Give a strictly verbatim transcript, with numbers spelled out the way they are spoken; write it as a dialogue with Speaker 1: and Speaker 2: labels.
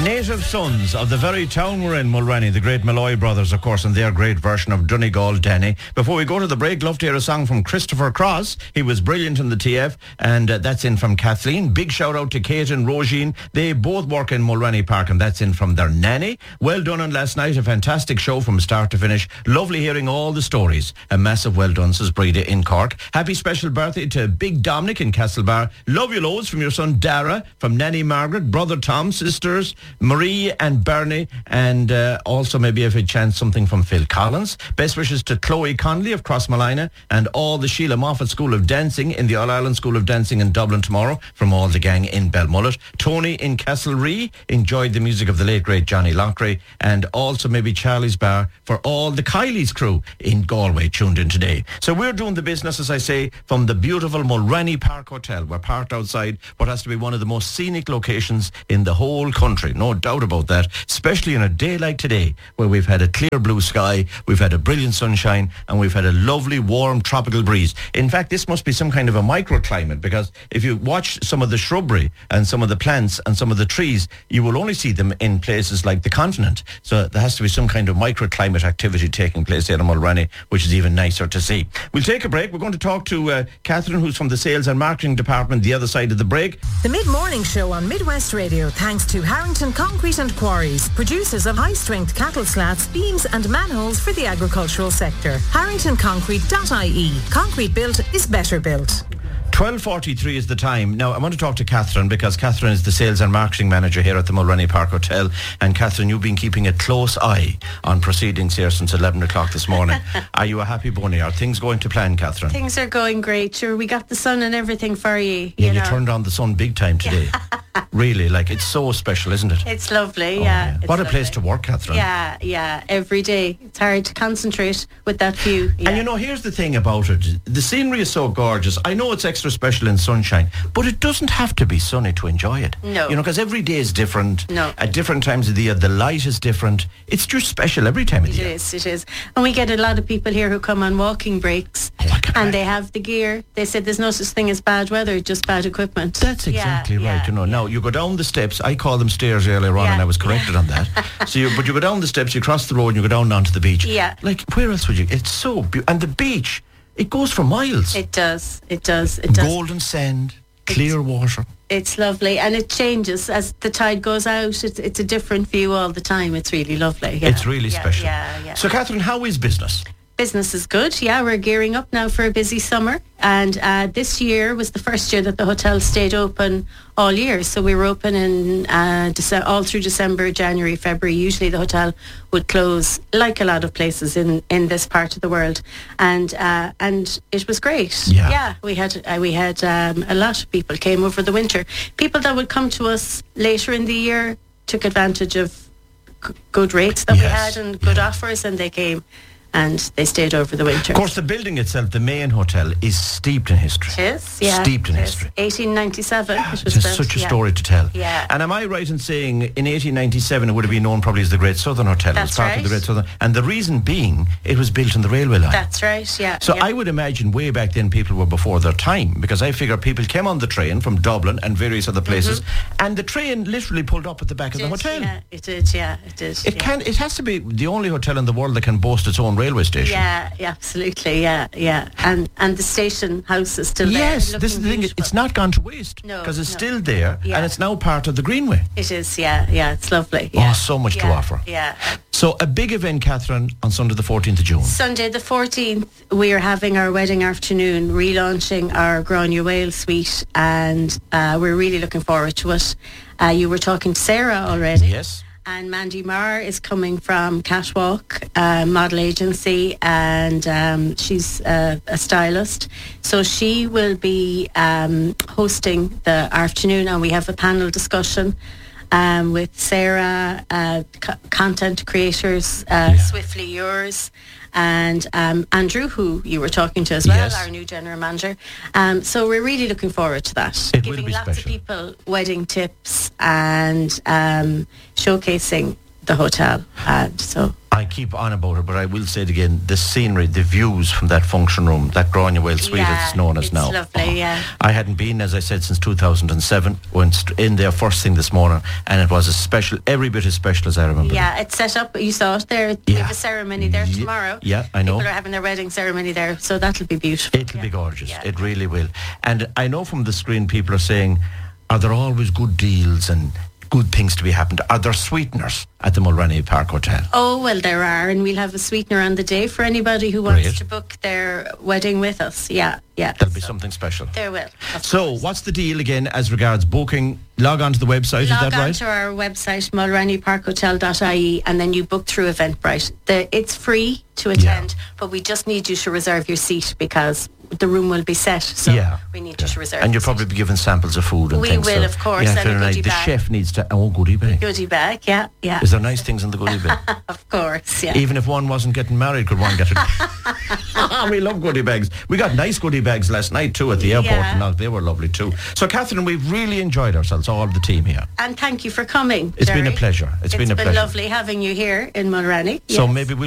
Speaker 1: Native sons of the very town we're in, Mulrenny, the great Malloy brothers, of course, and their great version of Donegal Denny. Before we go to the break, love to hear a song from Christopher Cross. He was brilliant in the T F, and uh, that's in from Kathleen. Big shout out to Kate and Roisin. They both work in Mulrenny Park, and that's in from their nanny. Well done on last night, a fantastic show from start to finish. Lovely hearing all the stories. A massive well done, says Breda in Cork. Happy special birthday to Big Dominic in Castlebar. Love you loads from your son Dara, from Nanny Margaret, brother Tom, sisters Marie and Bernie, and uh, also maybe if a chance something from Phil Collins. Best wishes to Chloe Connolly of Crossmalina and all the Sheila Moffat School of Dancing in the All-Ireland School of Dancing in Dublin tomorrow, from all the gang in Belmullet. Tony in Castlerea enjoyed the music of the late great Johnny Lockray, and also maybe Charlie's Bar for all the Kylie's crew in Galway tuned in today. So we're doing the business, as I say, from the beautiful Mulrenny Park Hotel. We're parked outside what has to be one of the most scenic locations in the whole country. No doubt about that, especially in a day like today, where we've had a clear blue sky, we've had a brilliant sunshine, and we've had a lovely warm tropical breeze. In fact, this must be some kind of a microclimate, because if you watch some of the shrubbery and some of the plants and some of the trees, you will only see them in places like the continent. So there has to be some kind of microclimate activity taking place here in Mulrenny, which is even nicer to see. We'll take a break. We're going to talk to uh, Catherine, who's from the Sales and Marketing Department, the other side of the break.
Speaker 2: The Mid-Morning Show on Midwest Radio, thanks to Harrington Concrete and Quarries, producers of high-strength cattle slats, beams and manholes for the agricultural sector. harrington concrete dot I E. Concrete built is better built.
Speaker 1: twelve forty-three is the time. Now, I want to talk to Catherine, because Catherine is the Sales and Marketing Manager here at the Mulrenny Park Hotel. And Catherine, you've been keeping a close eye on proceedings here since eleven o'clock this morning. Are you a happy bunny? Are things going to plan, Catherine?
Speaker 3: Things are going great. Sure, we got the sun and everything for you.
Speaker 1: Yeah,
Speaker 3: you,
Speaker 1: you
Speaker 3: know.
Speaker 1: turned on the sun big time today. Really, like, it's so special, isn't it?
Speaker 3: It's lovely,
Speaker 1: Oh,
Speaker 3: yeah.
Speaker 1: yeah.
Speaker 3: It's
Speaker 1: What a
Speaker 3: lovely.
Speaker 1: place to work, Catherine.
Speaker 3: Yeah, yeah, every day. It's hard to concentrate with that view. Yeah.
Speaker 1: And you know, here's the thing about it. The scenery is so gorgeous. I know it's extra special in sunshine, but it doesn't have to be sunny to enjoy it.
Speaker 3: No.
Speaker 1: You know, because every day is different.
Speaker 3: No.
Speaker 1: At different times of the year, the light is different. It's just special every time of the
Speaker 3: It
Speaker 1: year.
Speaker 3: is, it is. And we get a lot of people here who come on walking breaks,
Speaker 1: Oh, I can
Speaker 3: and they
Speaker 1: imagine.
Speaker 3: have the gear. They said there's no such thing as bad weather, just bad equipment.
Speaker 1: That's exactly
Speaker 3: Yeah,
Speaker 1: right.
Speaker 3: yeah,
Speaker 1: You know,
Speaker 3: yeah.
Speaker 1: now you go down the steps. I call them stairs earlier on,
Speaker 3: Yeah.
Speaker 1: and I was corrected on that. So, you, but you go down the steps, you cross the road, and you go down onto the beach.
Speaker 3: Yeah.
Speaker 1: Like, where else would you? It's so beautiful. And the beach, it goes for miles.
Speaker 3: It does, it does, it does.
Speaker 1: Golden sand, clear water.
Speaker 3: It's lovely, and it changes as the tide goes out. It's it's a different view all the time. It's really lovely. Yeah.
Speaker 1: It's really
Speaker 3: Yeah,
Speaker 1: special.
Speaker 3: Yeah, yeah.
Speaker 1: So, Catherine, how is business?
Speaker 3: Business is good. Yeah, we're gearing up now for a busy summer, and uh, this year was the first year that the hotel stayed open all year. So we were open in uh, Dece- all through December, January, February. Usually the hotel would close, like a lot of places in, in this part of the world, and uh, and it was great.
Speaker 1: Yeah.
Speaker 3: yeah we had uh, we had um, a lot of people came over the winter. People that would come to us later in the year took advantage of g- good rates that we
Speaker 1: Yes,
Speaker 3: had and good
Speaker 1: yeah.
Speaker 3: offers, and they came. And they stayed over the winter.
Speaker 1: Of course, the building itself, the main hotel, is steeped in history.
Speaker 3: It is, yeah.
Speaker 1: Steeped in
Speaker 3: it is.
Speaker 1: history.
Speaker 3: eighteen ninety-seven. It was
Speaker 1: It's just
Speaker 3: built,
Speaker 1: such a
Speaker 3: yeah.
Speaker 1: story to tell.
Speaker 3: Yeah.
Speaker 1: And am I right in saying in eighteen ninety-seven it would have been known probably as the Great Southern Hotel?
Speaker 3: That's
Speaker 1: it was part of
Speaker 3: right.
Speaker 1: the Great Southern. And the reason being, it was built on the railway line.
Speaker 3: That's right, yeah.
Speaker 1: So
Speaker 3: yeah.
Speaker 1: I would imagine way back then people were before their time, because I figure people came on the train from Dublin and various other places, and the train literally pulled up at the back
Speaker 3: It
Speaker 1: of the
Speaker 3: did,
Speaker 1: hotel.
Speaker 3: Yeah, it did, yeah, it did.
Speaker 1: It
Speaker 3: yeah.
Speaker 1: can. It has to be the only hotel in the world that can boast its own railway station.
Speaker 3: Yeah, yeah, absolutely, yeah, yeah. And and the station house is still there.
Speaker 1: Yes,
Speaker 3: looking
Speaker 1: this is the thing.
Speaker 3: beautiful.
Speaker 1: It's not gone to waste,
Speaker 3: No,
Speaker 1: because it's
Speaker 3: no.
Speaker 1: still there,
Speaker 3: Yeah.
Speaker 1: and it's now part of the Greenway.
Speaker 3: It is, yeah, yeah, it's lovely. Yeah.
Speaker 1: Oh, so much to
Speaker 3: Yeah,
Speaker 1: offer.
Speaker 3: Yeah.
Speaker 1: So a big event, Catherine, on Sunday the fourteenth of June.
Speaker 3: Sunday the fourteenth, we are having our wedding afternoon, relaunching our Granuaile suite, and uh, we're really looking forward to it. Uh, you were talking to Sarah already.
Speaker 1: Yes.
Speaker 3: And Mandy Marr is coming from Catwalk uh, Model Agency, and um, she's uh, a stylist. So she will be um, hosting the afternoon, and we have a panel discussion um, with Sarah, uh, co- content creators, uh,
Speaker 1: Yeah.
Speaker 3: Swiftly Yours, and um, Andrew, who you were talking to as well,
Speaker 1: Yes.
Speaker 3: our new general manager. Um, so we're really looking forward to that.
Speaker 1: It will
Speaker 3: Giving
Speaker 1: be
Speaker 3: lots
Speaker 1: special.
Speaker 3: of people wedding tips and um, showcasing the hotel. And so
Speaker 1: I keep on about it, but I will say it again, the scenery, the views from that function room, that Granuaile Suite
Speaker 3: yeah,
Speaker 1: as it's known as
Speaker 3: it's
Speaker 1: now.
Speaker 3: lovely,
Speaker 1: Oh,
Speaker 3: yeah.
Speaker 1: I hadn't been, as I said, since two thousand seven. Went st- in there first thing this morning, and it was as special, every bit as special as I remember.
Speaker 3: Yeah, it's set up. You saw it there. We
Speaker 1: Yeah.
Speaker 3: have a ceremony there
Speaker 1: Ye-
Speaker 3: tomorrow.
Speaker 1: yeah, I know.
Speaker 3: People are having their wedding ceremony there, so that'll be beautiful.
Speaker 1: It'll
Speaker 3: yeah.
Speaker 1: be gorgeous.
Speaker 3: Yeah.
Speaker 1: It really will. And I know from the screen people are saying, are there always good deals and good things to be happened? Are there sweeteners at the Mulrenny Park Hotel?
Speaker 3: Oh, well, there are, and we'll have a sweetener on the day for anybody who wants
Speaker 1: Great.
Speaker 3: to book their wedding with us. Yeah, yeah.
Speaker 1: There'll be
Speaker 3: So
Speaker 1: something special.
Speaker 3: There will. of
Speaker 1: So,
Speaker 3: course.
Speaker 1: what's the deal again as regards booking? Log on to the website,
Speaker 3: Log
Speaker 1: is that
Speaker 3: on
Speaker 1: right?
Speaker 3: to our website, mulrenny park hotel dot I E, and then you book through Eventbrite. The, it's free to attend, but we just need you to reserve your seat because the room will be set. So
Speaker 1: yeah.
Speaker 3: we need
Speaker 1: yeah.
Speaker 3: you to reserve
Speaker 1: And
Speaker 3: your
Speaker 1: you'll probably be given samples of food and
Speaker 3: We
Speaker 1: things.
Speaker 3: will,
Speaker 1: so
Speaker 3: of course,
Speaker 1: you have
Speaker 3: and
Speaker 1: to
Speaker 3: a
Speaker 1: remind-
Speaker 3: goodie
Speaker 1: the
Speaker 3: bag.
Speaker 1: chef needs to, oh, goodie bag.
Speaker 3: goodie bag. Yeah, yeah.
Speaker 1: Is there nice things in the goodie bag?
Speaker 3: Of course, yeah.
Speaker 1: Even if one wasn't getting married, could one get it? We love goodie bags. We got nice goodie bags last night too at the airport.
Speaker 3: Yeah.
Speaker 1: And now they were lovely too. So, Catherine, we've really enjoyed ourselves, all the team here.
Speaker 3: And thank you for coming.
Speaker 1: It's been a
Speaker 3: Jerry.
Speaker 1: pleasure. It's been a pleasure.
Speaker 3: lovely having you here in Mulrenny.
Speaker 1: So
Speaker 3: Yes.
Speaker 1: maybe we